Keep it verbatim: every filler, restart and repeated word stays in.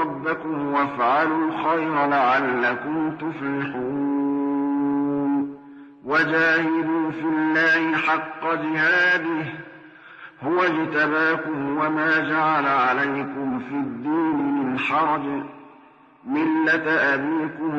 ربكم وافعلوا الخير لعلكم تفلحون وجاهدوا في الله حق جهاده هو اجتباكم وما جعل عليكم في الدين من حرج ملة أبيكم